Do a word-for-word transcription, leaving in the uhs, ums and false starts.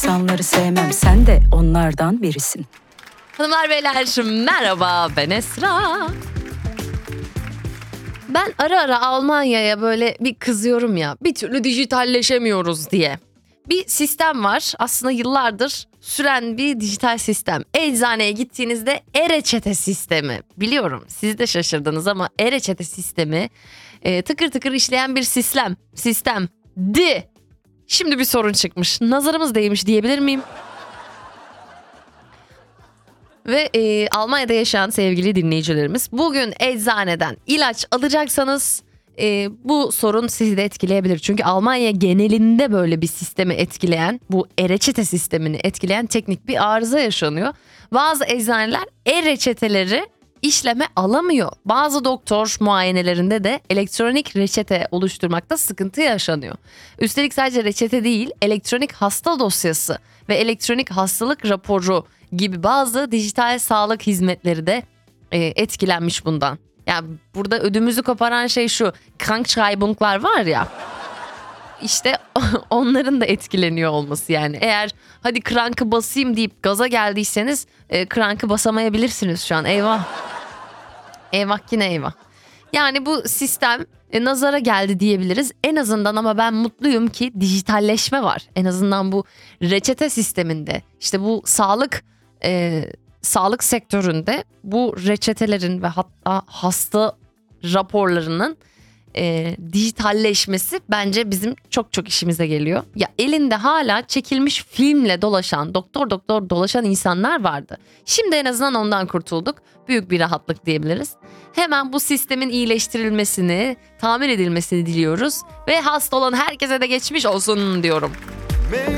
insanları sevmem, sen de onlardan birisin. Hanımlar beyler merhaba, ben Esra. Ben ara ara Almanya'ya böyle bir kızıyorum ya, bir türlü dijitalleşemiyoruz diye. Bir sistem var, aslında yıllardır süren bir dijital sistem. Eczaneye gittiğinizde e-reçete sistemi. Biliyorum siz de şaşırdınız ama e-reçete sistemi e, tıkır tıkır işleyen bir sistem. Sistemdi. Şimdi bir sorun çıkmış. Nazarımız değmiş diyebilir miyim? Ve e, Almanya'da yaşayan sevgili dinleyicilerimiz, bugün eczaneden ilaç alacaksanız e, bu sorun sizi de etkileyebilir. Çünkü Almanya genelinde böyle bir sistemi etkileyen, bu e-reçete sistemini etkileyen teknik bir arıza yaşanıyor. Bazı eczaneler e-reçeteleri işleme alamıyor. Bazı doktor muayenelerinde de elektronik reçete oluşturmakta sıkıntı yaşanıyor. Üstelik sadece reçete değil, elektronik hasta dosyası ve elektronik hastalık raporu gibi bazı dijital sağlık hizmetleri de e, etkilenmiş bundan. Yani burada ödümüzü koparan şey şu, Krankschreibung'lar var ya, işte onların da etkileniyor olması yani. Eğer hadi krankı basayım deyip gaza geldiyseniz e, krankı basamayabilirsiniz şu an, eyvah. Eyvah yine eyvah. Yani bu sistem e, nazara geldi diyebiliriz en azından, ama ben mutluyum ki dijitalleşme var. En azından bu reçete sisteminde, işte bu sağlık e, sağlık sektöründe bu reçetelerin ve hatta hasta raporlarının e, dijitalleşmesi bence bizim çok çok işimize geliyor. Ya elinde hala çekilmiş filmle dolaşan, doktor doktor dolaşan insanlar vardı. Şimdi en azından ondan kurtulduk. Büyük bir rahatlık diyebiliriz. Hemen bu sistemin iyileştirilmesini, tamir edilmesini diliyoruz ve hasta olan herkese de geçmiş olsun diyorum.